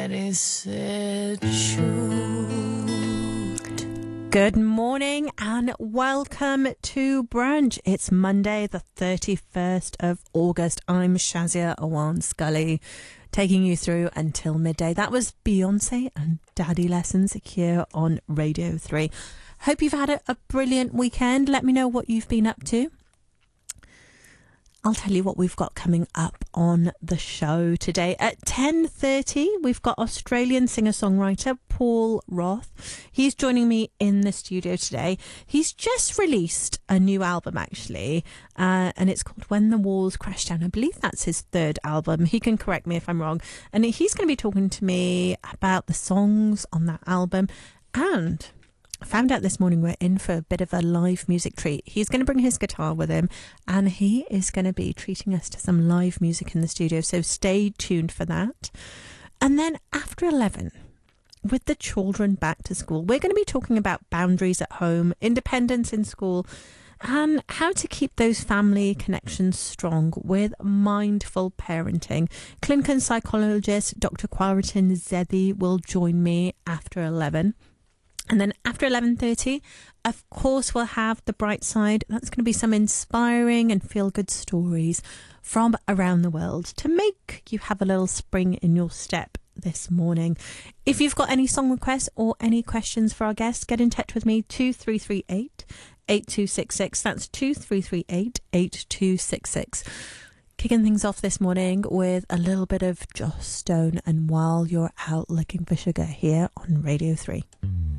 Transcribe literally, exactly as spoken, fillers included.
Ready, set, shoot. Good morning and welcome to brunch. It's Monday, the thirty-first of August. I'm Shazia Awan Scully, taking you through until midday. That was Beyonce and Daddy Lessons here on Radio three. Hope you've had a, a brilliant weekend. Let me know what you've been up to. I'll tell you what we've got coming up on the show today. At ten thirty, we've got Australian singer-songwriter Paul Roth. He's joining me in the studio today. He's just released a new album, actually, uh, and it's called When the Walls Crash Down. I believe that's his third album. He can correct me if I'm wrong. And he's going to be talking to me about the songs on that album. And I found out this morning we're in for a bit of a live music treat. He's going to bring his guitar with him and he is going to be treating us to some live music in the studio. So stay tuned for that. And then after eleven, with the children back to school, we're going to be talking about boundaries at home, independence in school, and how to keep those family connections strong with mindful parenting. Clinical psychologist Doctor Quaritin Zedi will join me after eleven. And then after eleven thirty, of course, we'll have The Bright Side. That's going to be some inspiring and feel-good stories from around the world to make you have a little spring in your step this morning. If you've got any song requests or any questions for our guests, get in touch with me, two three three eight, eight two six six. That's two three three eight, eight two six six. Kicking things off this morning with a little bit of Joss Stone and While You're Out Looking for Sugar here on Radio three. Mm.